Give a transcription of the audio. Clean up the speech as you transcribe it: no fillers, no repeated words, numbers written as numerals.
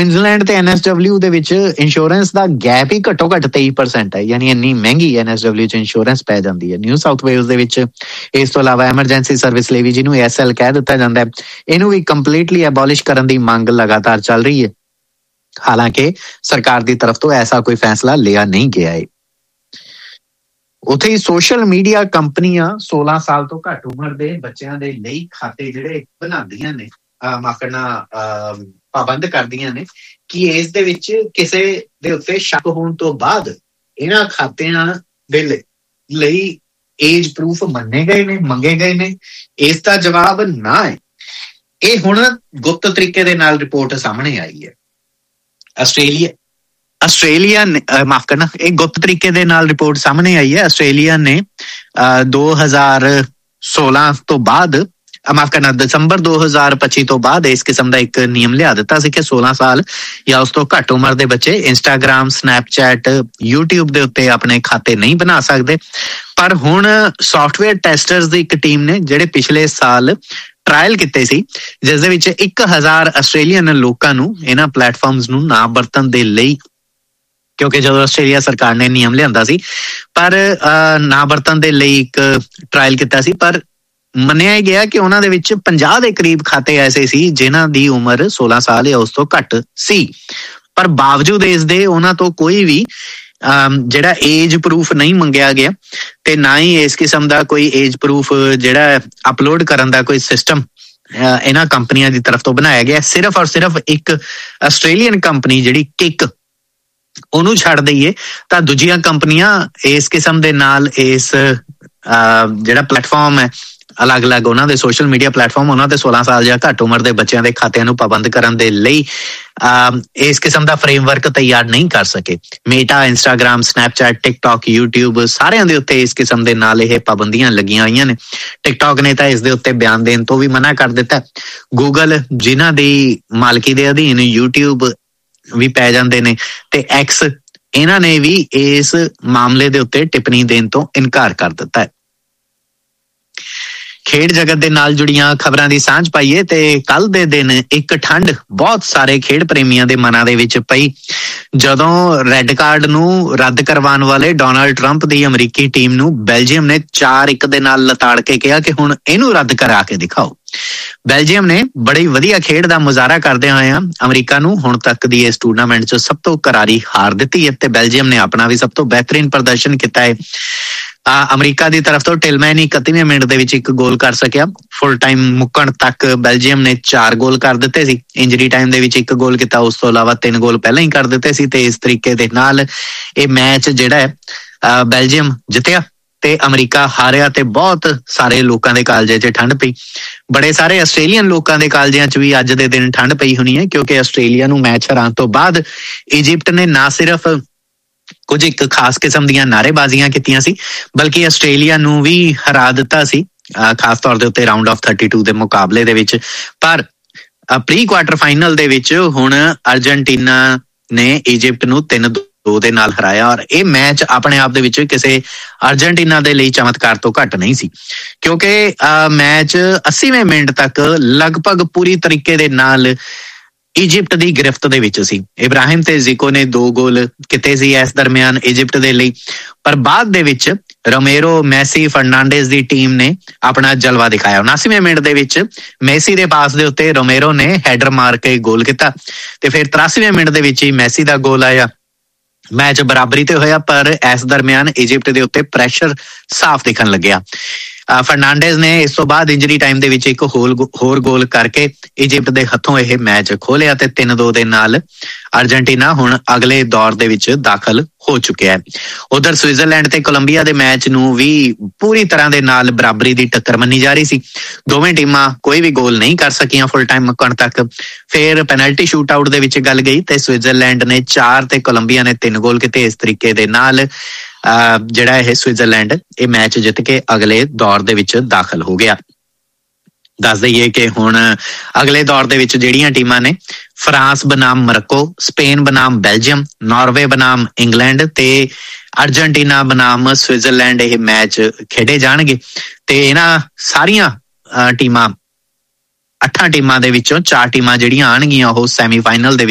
Queensland ਤੇ NSW ਦੇ ਵਿੱਚ ਇੰਸ਼ੋਰੈਂਸ ਦਾ ਗੈਪ ਹੀ ਘੱਟੋ ਘੱਟ 23% ਹੈ, ਯਾਨੀ ਇੰਨੀ ਮਹਿੰਗੀ NSW 'ਚ ਇੰਸ਼ੋਰੈਂਸ ਪੈ ਜਾਂਦੀ ਹੈ। ਨਿਊ ਸਾਊਥ ਵੇਲਜ਼ ਦੇ ਵਿੱਚ ਇਸ ਤੋਂ ਇਲਾਵਾ ਐਮਰਜੈਂਸੀ ਸਰਵਿਸ ਲਈ ਵੀ, ਜਿਹਨੂੰ ASL ਕਹਿ ਦਿੱਤਾ ਜਾਂਦਾ ਹੈ, ਇਹਨੂੰ ਵੀ ਕੰਪਲੀਟਲੀ ਐਬੋਲਿਸ਼ ਕਰਨ ਦੀ ਮੰਗ ਲਗਾਤਾਰ ਚੱਲ ਰਹੀ ਹੈ। ਹਾਲਾਂਕਿ ਸਰਕਾਰ ਦੀ ਤਰਫ ਤੋਂ ਐਸਾ ਕੋਈ ਫੈਸਲਾ ਲਿਆ ਨਹੀਂ ਗਿਆ ਹੈ। ਉੱਥੇ ਹੀ ਸੋਸ਼ਲ ਮੀਡੀਆ ਕੰਪਨੀਆਂ 16 ਸਾਲ ਤੋਂ ਘੱਟ ਉਮਰ ਦੇ ਬੱਚਿਆਂ ਦੇ ਲਈ ਖਾਤੇ ਜਿਹੜੇ ਬਣਾਉਂਦੀਆਂ ਨੇ, ਪਾਬੰਦ ਕਰਦੀਆਂ ਨੇ ਕਿ ਇਸ ਦੇ ਵਿੱਚ ਕਿਸੇ ਦੇ ਉੱਤੇ ਸ਼ੱਕ ਹੋਣ ਤੋਂ ਬਾਅਦ ਇਹਨਾਂ ਖਾਤਿਆਂ ਦੇ ਲਈ ਏਜ ਪ੍ਰੂਫ ਮੰਗੇ ਗਏ ਨੇ। ਇਸ ਦਾ ਜਵਾਬ ਨਾ ਹੈ। ਇਹ ਹੁਣ ਗੁਪਤ ਤਰੀਕੇ ਦੇ ਨਾਲ ਰਿਪੋਰਟ ਸਾਹਮਣੇ ਆਈ ਹੈ। ਆਸਟ੍ਰੇਲੀਆ ਨੇ ਮਾਫ ਕਰਨਾ, ਇਹ ਗੁਪਤ ਤਰੀਕੇ ਦੇ ਨਾਲ ਰਿਪੋਰਟ ਸਾਹਮਣੇ ਆਈ ਹੈ। ਆਸਟ੍ਰੇਲੀਆ ਨੇ 2016 ਤੋਂ ਬਾਅਦ, ਮਾਫ ਕਰਨਾ, ਦਸੰਬਰ 2025 ਤੋਂ ਬਾਅਦ ਇਸ ਕਿਸਮ ਦਾ ਇੱਕ ਨਿਯਮ ਲਿਆ ਦਿੱਤਾ ਸੀ ਕਿ 16 ਸਾਲ ਜਾਂ ਉਸ ਤੋਂ ਘੱਟ ਉਮਰ ਦੇ ਬੱਚੇ ਇੰਸਟਾਗ੍ਰਾਮ, ਸਨੈਪਚੈਟ, YouTube ਦੇ ਉੱਤੇ ਆਪਣੇ ਖਾਤੇ ਨਹੀਂ ਬਣਾ ਸਕਦੇ। ਪਰ ਹੁਣ ਸੌਫਟਵੇਅਰ ਟੈਸਟਰਸ ਦੀ ਇੱਕ ਟੀਮ ਨੇ ਜਿਹੜੇ ਪਿਛਲੇ ਸਾਲ ਟਰਾਇਲ ਕੀਤੇ ਸੀ, ਜਿਸ ਦੇ ਵਿੱਚ 1000 ਆਸਟ੍ਰੇਲੀਅਨ ਲੋਕਾਂ ਨੂੰ ਇਹਨਾਂ ਪਲੇਟਫਾਰਮਸ ਨੂੰ ਨਾ ਵਰਤਣ ਦੇ ਲਈ, ਕਿਉਂਕਿ ਜਦੋਂ ਆਸਟ੍ਰੇਲੀਆ ਸਰਕਾਰ ਨੇ ਨਿਯਮ ਲਿਆਂਦਾ ਸੀ, ਪਰ ਨਾ ਵਰਤਣ ਦੇ ਲਈ ਇੱਕ ਟਰਾਇਲ ਕੀਤਾ ਸੀ। ਪਰ ਮੰਨਿਆ ਗਿਆ ਕਿ ਉਹਨਾਂ ਦੇ ਵਿੱਚ 50 ਦੇ ਕਰੀਬ ਖਾਤੇ ਐਸੇ ਸੀ ਜਿਨ੍ਹਾਂ ਦੀ ਉਮਰ 16 ਸਾਲ ਜਾਂ ਉਸ ਤੋਂ ਘੱਟ ਸੀ। ਪਰ ਬਾਵਜੂਦ ਇਸ ਦੇ ਉਹਨਾਂ ਤੋਂ ਕੋਈ ਵੀ ਜਿਹੜਾ ਏਜ ਪ੍ਰੂਫ ਨਹੀਂ ਮੰਗਿਆ ਗਿਆ, ਤੇ ਨਾ ਹੀ ਇਸ ਕਿਸਮ ਦਾ ਕੋਈ ਏਜ ਪ੍ਰੂਫ ਜਿਹੜਾ ਅਪਲੋਡ ਕਰਨ ਦਾ ਕੋਈ ਸਿਸਟਮ ਇਹਨਾਂ ਕੰਪਨੀਆਂ ਦੀ ਤਰਫ ਤੋਂ ਬਣਾਇਆ ਗਿਆ। ਸਿਰਫ ਔਰ ਸਿਰਫ ਇੱਕ ਆਸਟ੍ਰੇਲੀਅਨ ਕੰਪਨੀ ਜਿਹੜੀ ਕਿਕ, ਉਹਨੂੰ ਛੱਡ ਦਈਏ ਤਾਂ ਦੂਜੀਆਂ ਕੰਪਨੀਆਂ ਇਸ ਕਿਸਮ ਦੇ ਨਾਲ ਇਸ ਜਿਹੜਾ ਪਲੇਟਫਾਰਮ ਹੈ, ਅਲੱਗ-ਅਲੱਗ ਉਹਨਾਂ ਦੇ ਸੋਸ਼ਲ ਮੀਡੀਆ ਪਲੇਟਫਾਰਮ, ਉਹਨਾਂ ਦੇ 16 ਸਾਲ ਜਾਂ ਘੱਟ ਉਮਰ ਦੇ ਬੱਚਿਆਂ ਦੇ ਖਾਤਿਆਂ ਨੂੰ ਪਾਬੰਦ ਕਰਨ ਦੇ ਲਈ ਇਸ ਕਿਸਮ ਦਾ ਫਰੇਮਵਰਕ ਤਿਆਰ ਨਹੀਂ ਕਰ ਸਕੇ। Meta, Instagram, Snapchat, TikTok, YouTube, ਸਾਰਿਆਂ ਦੇ ਉੱਤੇ ਇਸ ਕਿਸਮ ਦੇ ਨਾਲ ਇਹ ਪਾਬੰਦੀਆਂ ਲੱਗੀਆਂ ਹੋਈਆਂ ਨੇ। ਟਿਕਟੌਕ ਨੇ ਤਾਂ ਇਸ ਦੇ ਉੱਤੇ ਬਿਆਨ ਦੇਣ ਤੋਂ ਵੀ ਮਨਾ ਕਰ ਦਿੱਤਾ। ਗੂਗਲ, ਜਿਨ੍ਹਾਂ ਦੀ ਮਾਲਕੀ ਦੇ ਅਧੀਨ YouTube ਵੀ ਪੈ ਜਾਂਦੇ ਨੇ, ਤੇ X, ਇਹਨਾਂ ਨੇ ਵੀ ਇਸ ਮਾਮਲੇ ਦੇ ਉੱਤੇ ਟਿੱਪਣੀ ਦੇਣ ਤੋਂ ਇਨਕਾਰ ਕਰ ਦਿੱਤਾ ਹੈ। ਖੇਡ ਜਗਤ ਦੇ ਨਾਲ ਜੁੜੀਆਂ ਖਬਰਾਂ ਦੀ ਸਾਂਝ ਪਾਈਏ ਤੇ ਕੱਲ ਦੇ ਦਿਨ ਇੱਕ ਠੰਡ ਬਹੁਤ ਸਾਰੇ ਖੇਡ ਪ੍ਰੇਮੀਆਂ ਦੇ ਮਨਾਂ ਦੇ ਵਿੱਚ ਪਈ ਜਦੋਂ ਰੈੱਡ ਕਾਰਡ ਨੂੰ ਰੱਦ ਕਰਵਾਉਣ ਵਾਲੇ ਡੋਨਾਲਡ ਟਰੰਪ ਦੀ ਅਮਰੀਕੀ ਟੀਮ ਨੂੰ ਬੈਲਜੀਅਮ ਨੇ 4-1 ਦੇ ਨਾਲ ਲਤਾੜ ਕੇ ਕਿਹਾ ਕਿ ਹੁਣ ਇਹਨੂੰ ਰੱਦ ਕਰਾ ਕੇ ਦਿਖਾਓ। ਬੈਲਜੀਅਮ ਨੇ ਬੜੀ ਵਧੀਆ ਖੇਡ ਦਾ ਮੁਜ਼ਾਹਰਾ ਕਰਦੇ ਹੋਏ ਅਮਰੀਕਾ ਨੂੰ ਹੁਣ ਤੱਕ ਦੀ ਇਸ ਟੂਰਨਾਮੈਂਟ 'ਚ ਸਭ ਤੋਂ ਕਰਾਰੀ ਹਾਰ ਦਿੱਤੀ ਹੈ ਤੇ ਬੈਲਜੀਅਮ ਨੇ ਆਪਣਾ ਵੀ ਸਭ ਤੋਂ ਬਿਹਤਰੀਨ ਪ੍ਰਦਰਸ਼ਨ ਕੀਤਾ ਹੈ। ਅਮਰੀਕਾ ਦੀ ਤਰਫ ਤੋਂ ਟਿਲਮੈਨ 31ਵੇਂ ਮਿੰਟ ਦੇ ਵਿੱਚ ਇੱਕ ਗੋਲ ਕਰ ਸਕਿਆ। ਫੁੱਲ ਟਾਈਮ ਮੁੱਕਣ ਤੱਕ ਬੈਲਜੀਅਮ ਨੇ 4 ਗੋਲ ਕਰ ਦਿੱਤੇ ਸੀ। ਇੰਜਰੀ ਟਾਈਮ ਦੇ ਵਿੱਚ 1 ਗੋਲ ਕੀਤਾ, ਉਸ ਤੋਂ ਇਲਾਵਾ 3 ਗੋਲ ਪਹਿਲਾਂ ਹੀ ਕਰ ਦਿੱਤੇ ਸੀ ਤੇ ਇਸ ਤਰੀਕੇ ਦੇ ਨਾਲ ਇਹ ਮੈਚ ਜਿਹੜਾ ਹੈ ਬੈਲਜੀਅਮ ਜਿੱਤਿਆ ਤੇ ਅਮਰੀਕਾ ਹਾਰਿਆ ਤੇ ਬਹੁਤ ਸਾਰੇ ਲੋਕਾਂ ਦੇ ਕਾਲਜੇ 'ਚ ਠੰਡ ਪਈ। ਬੜੇ ਸਾਰੇ ਆਸਟ੍ਰੇਲੀਅਨ ਲੋਕਾਂ ਦੇ ਕਾਲਜਿਆਂ 'ਚ ਵੀ ਅੱਜ ਦੇ ਦਿਨ ਠੰਡ ਪਈ ਹੋਣੀ ਹੈ ਕਿਉਂਕਿ ਆਸਟ੍ਰੇਲੀਆ ਨੂੰ ਮੈਚ ਹਰਾਉਣ ਤੋਂ ਬਾਅਦ ਇਜਿਪਟ ਨੇ ਨਾ ਸਿਰਫ ਕੁਝ ਇੱਕ ਖਾਸ ਕਿਸਮ ਦੀਆਂ ਨਾਅਰੇਬਾਜ਼ੀਆਂ ਕੀਤੀਆਂ ਸੀ ਬਲਕਿ ਆਸਟ੍ਰੇਲੀਆ ਨੂੰ ਵੀ ਹਰਾ ਦਿੱਤਾ ਸੀ, ਖਾਸ ਤੌਰ ਦੇ ਉੱਤੇ ਰਾਊਂਡ ਆਫ 32 ਦੇ ਮੁਕਾਬਲੇ ਦੇ ਵਿੱਚ। ਪਰ ਪ੍ਰੀ ਕੁਆਟਰ ਫਾਈਨਲ ਦੇ ਵਿੱਚ ਹੁਣ ਅਰਜਨਟੀਨਾ ਨੇ ਇਜਿਪਟ ਨੂੰ 3-2 ਦੇ ਨਾਲ ਹਰਾਇਆ ਔਰ ਇਹ ਮੈਚ ਆਪਣੇ ਆਪ ਦੇ ਵਿੱਚ ਕਿਸੇ ਅਰਜਨਟੀਨਾ ਦੇ ਲਈ ਚਮਤਕਾਰ ਤੋਂ ਘੱਟ ਨਹੀਂ ਸੀ ਕਿਉਂਕਿ ਮੈਚ 80ਵੇਂ ਮਿੰਟ ਤੱਕ ਲਗਭਗ ਪੂਰੀ ਤਰੀਕੇ ਦੇ ਨਾਲ ਇਜਿਪਟ ਦੀ ਗਿਰਫਤ ਦੇ ਵਿੱਚ ਸੀ। ਇਬਰਾਹਿਮ ਤੇ ਜ਼ਿਕੋ ਨੇ 2 ਗੋਲ ਕੀਤੇ ਸੀ ਇਸ ਦਰਮਿਆਨ ਇਜਿਪਟ ਦੇ ਲਈ, ਪਰ ਬਾਅਦ ਦੇ ਵਿੱਚ ਰੋਮੇਰੋ, ਮੈਸੀ, ਫਰਨਾਂਡੇਜ਼ ਦੀ ਟੀਮ ਨੇ ਆਪਣਾ ਜਲਵਾ ਦਿਖਾਇਆ। 79ਵੇਂ ਮਿੰਟ ਦੇ ਵਿੱਚ ਮੈਸੀ ਦੇ ਪਾਸ ਦੇ ਉੱਤੇ ਰੋਮੇਰੋ ਨੇ ਹੈਡਰ ਮਾਰ ਕੇ ਗੋਲ ਕੀਤਾ ਤੇ ਫਿਰ 83ਵੇਂ ਮਿੰਟ ਦੇ ਵਿੱਚ ਹੀ ਮੈਸੀ ਦਾ ਗੋਲ ਆਇਆ। ਮੈਚ ਬਰਾਬਰੀ ਤੇ ਹੋਇਆ ਪਰ ਇਸ ਦਰਮਿਆਨ ਇਜਿਪਟ ਦੇ ਉੱਤੇ ਪ੍ਰੈਸ਼ਰ ਸਾਫ਼ ਦਿਖਣ ਲੱਗਿਆ। ਫਰਨਾਂਡੇਜ਼ ਨੇ ਇਸ ਤੋਂ ਬਾਅਦ ਇੰਜਰੀ ਟਾਈਮ ਦੇ ਵਿੱਚ ਇੱਕ ਹੋਰ ਗੋਲ ਕਰਕੇ ਇਜਿਪਟ ਦੇ ਹੱਥੋਂ ਇਹ ਮੈਚ ਖੋਲਿਆ ਤੇ 3-2 ਦੇ ਨਾਲ ਅਰਜਨਟੀਨਾ ਹੁਣ ਅਗਲੇ ਦੌਰ ਦੇ ਵਿੱਚ ਦਾਖਲ ਹੋ ਚੁੱਕਿਆ ਹੈ। ਉਧਰ ਸਵਿਟਜ਼ਰਲੈਂਡ ਤੇ ਕੋਲੰਬੀਆ ਦੇ ਮੈਚ ਨੂੰ ਵੀ ਪੂਰੀ ਤਰ੍ਹਾਂ ਦੇ ਨਾਲ ਬਰਾਬਰੀ ਦੀ ਟੱਕਰ ਮੰਨੀ ਜਾ ਰਹੀ ਸੀ। ਦੋਵੇਂ ਟੀਮਾਂ ਕੋਈ ਵੀ ਗੋਲ ਨਹੀਂ ਕਰ ਸਕੀਆਂ ਫੁੱਲ ਟਾਈਮ ਮੁੱਕਣ ਤੱਕ। ਫਿਰ ਪੈਨਲਟੀ ਸ਼ੂਟ ਆਊਟ ਦੇ ਵਿੱਚ ਗੱਲ ਗਈ ਤੇ ਸਵਿਟਜ਼ਰਲੈਂਡ ਨੇ 4 ਤੇ ਕੋਲੰਬੀਆ ਨੇ 3 ਗੋਲ ਕੀਤੇ। ਇਸ ਤਰੀਕੇ ਦੇ ਨਾਲ ਜਿਹੜਾ ਇਹ ਸਵਿਟਜ਼ਰਲੈਂਡ ਇਹ ਮੈਚ ਜਿੱਤ ਕੇ ਅਗਲੇ ਦੌਰ ਦੇ ਵਿੱਚ ਦਾਖਲ ਹੋ ਗਿਆ। ਦੱਸ ਦਈਏ ਕਿ ਹੁਣ ਅਗਲੇ ਦੌਰ ਦੇ ਵਿੱਚ ਜਿਹੜੀਆਂ ਟੀਮਾਂ ਨੇ France ਬਨਾਮ Morocco, Spain ਬਨਾਮ Belgium, Norway ਬਨਾਮ England ਤੇ ਅਰਜਨਟੀਨਾ ਬਨਾਮ ਸਵਿਟਜ਼ਰਲੈਂਡ ਇਹ ਮੈਚ ਖੇਡੇ ਜਾਣਗੇ ਤੇ ਇਹਨਾਂ ਸਾਰੀਆਂ ਟੀਮਾਂ 8 ਟੀਮਾਂ ਦੇ ਵਿੱਚੋਂ 4 ਟੀਮਾਂ ਜਿਹੜੀਆਂ ਆਉਣਗੀਆਂ ਉਹ ਸੈਮੀਫਾਈਨਲ ਦੇ